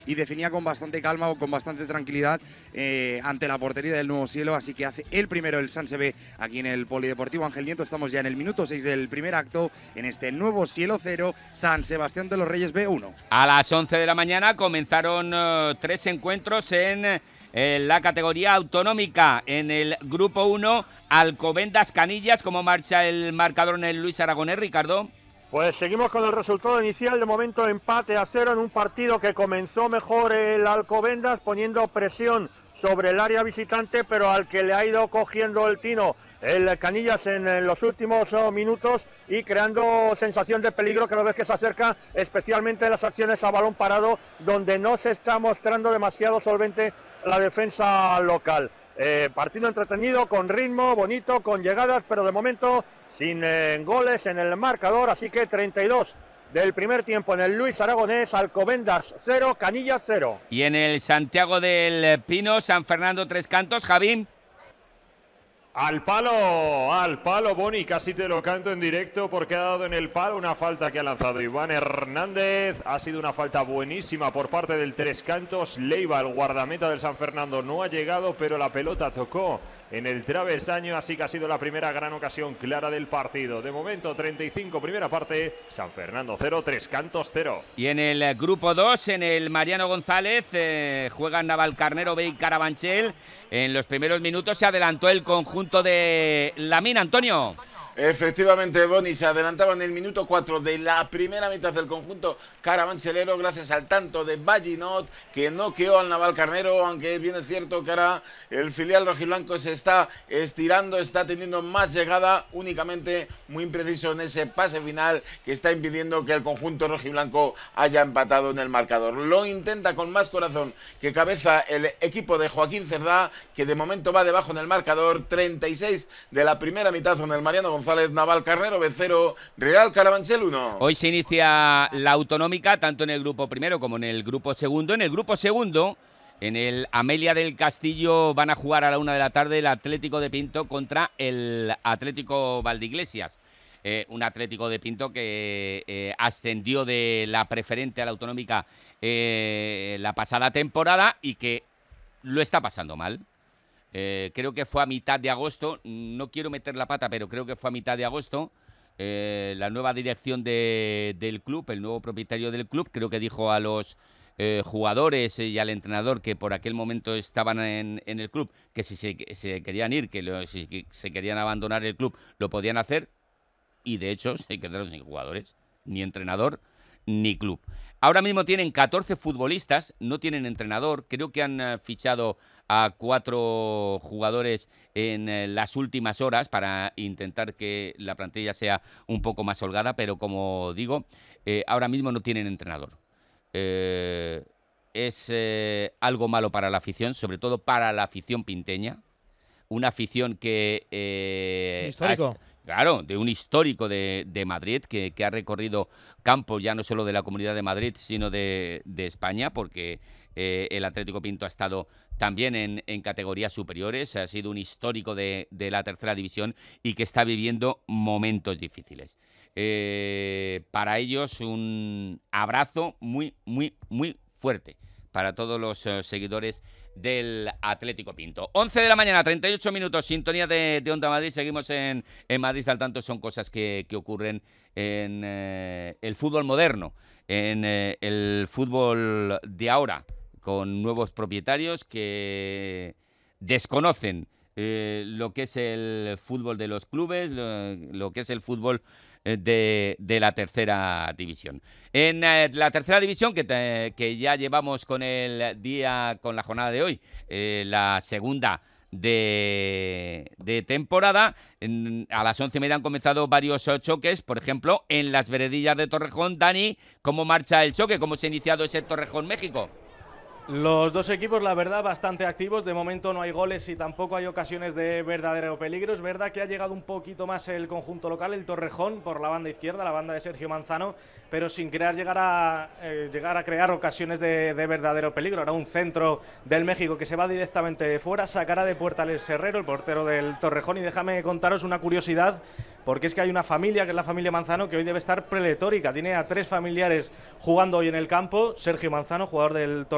y definía con bastante calma o con bastante tranquilidad ante la portería del Nuevo Cielo, así que hace el primero el San Sevé aquí en el Polideportivo Ángel Nieto. Estamos ya en el minuto 6 del primer acto en este Nuevo Cielo 0, San Sebastián de los Reyes B1. A las 11 de la mañana comenzaron 3 encuentros en la categoría autonómica. En el grupo 1, Alcobendas Canillas. ¿Cómo marcha el marcador en el Luis Aragonés, Ricardo? Pues seguimos con el resultado inicial, de momento empate a 0 en un partido que comenzó mejor el Alcobendas, poniendo presión sobre el área visitante, pero al que le ha ido cogiendo el tino el Canillas en los últimos minutos y creando sensación de peligro cada vez que se acerca, especialmente en las acciones a balón parado, donde no se está mostrando demasiado solvente la defensa local. Partido entretenido, con ritmo, bonito, con llegadas, pero de momento sin goles en el marcador, así que 32 del primer tiempo en el Luis Aragonés, Alcobendas 0, Canillas 0. Y en el Santiago del Pino, San Fernando Tres Cantos, Javín. Al palo, Boni, casi te lo canto en directo porque ha dado en el palo una falta que ha lanzado Iván Hernández. Ha sido una falta buenísima por parte del Tres Cantos. Leiva, el guardameta del San Fernando, no ha llegado, pero la pelota tocó en el travesaño, así que ha sido la primera gran ocasión clara del partido. De momento, 35, primera parte, San Fernando 0, Tres Cantos 0. Y en el grupo 2, en el Mariano González, juegan Navalcarnero B y Carabanchel. En los primeros minutos se adelantó el conjunto de Lamín, Antonio. Efectivamente, Boni, se adelantaba en el minuto 4 de la primera mitad del conjunto carabanchelero gracias al tanto de Ballinot, que noqueó al Navalcarnero, aunque bien es cierto que ahora el filial rojiblanco se está estirando, está teniendo más llegada, únicamente muy impreciso en ese pase final que está impidiendo que el conjunto rojiblanco haya empatado en el marcador. Lo intenta con más corazón que cabeza el equipo de Joaquín Cerdá, que de momento va debajo en el marcador. 36 de la primera mitad en el Mariano González, Navalcarnero B0, Real Carabanchel 1. Hoy se inicia la autonómica tanto en el grupo primero como en el grupo segundo. En el grupo segundo, en el Amelia del Castillo, van a jugar a la 1 de la tarde el Atlético de Pinto contra el Atlético Valdeiglesias. Un Atlético de Pinto que ascendió de la preferente a la autonómica la pasada temporada y que lo está pasando mal. Creo que fue a mitad de agosto, no quiero meter la pata, pero creo que fue a mitad de agosto. La nueva dirección del club, el nuevo propietario del club, creo que dijo a los jugadores y al entrenador que por aquel momento estaban en el club, que si se querían ir, si se querían abandonar el club, lo podían hacer, y de hecho se quedaron sin jugadores, ni entrenador ni club. Ahora mismo tienen 14 futbolistas, no tienen entrenador. Creo que han fichado a 4 jugadores en las últimas horas para intentar que la plantilla sea un poco más holgada, pero como digo, ahora mismo no tienen entrenador. Es algo malo para la afición, sobre todo para la afición pinteña. Una afición que... histórico. Claro, de un histórico de Madrid que ha recorrido campos ya no solo de la Comunidad de Madrid, sino de España, porque el Atlético Pinto ha estado también en categorías superiores, ha sido un histórico de la tercera división y que está viviendo momentos difíciles. Para ellos un abrazo muy, muy, muy fuerte para todos los seguidores del Atlético Pinto. 11 de la mañana, 38 minutos, sintonía de Onda Madrid. Seguimos en Madrid al tanto. Son cosas que ocurren en el fútbol moderno, en el fútbol de ahora, con nuevos propietarios que desconocen lo que es el fútbol de los clubes, lo que es el fútbol de la tercera división. En la tercera división, que ya llevamos con la jornada de hoy, la segunda de temporada, a las 11:30 han comenzado varios choques. Por ejemplo, en las Veredillas de Torrejón. Dani, ¿cómo marcha el choque? ¿Cómo se ha iniciado ese Torrejón-México? Los dos equipos, la verdad, bastante activos. De momento no hay goles y tampoco hay ocasiones de verdadero peligro. Es verdad que ha llegado un poquito más el conjunto local, el Torrejón, por la banda izquierda, la banda de Sergio Manzano, pero sin llegar a crear ocasiones de verdadero peligro. Ahora un centro del México que se va directamente fuera, sacará de puerta Alex Herrero, el portero del Torrejón. Y déjame contaros una curiosidad, porque es que hay una familia, que es la familia Manzano, que hoy debe estar pletórica. Tiene a 3 familiares jugando hoy en el campo. Sergio Manzano, jugador del Torrejón,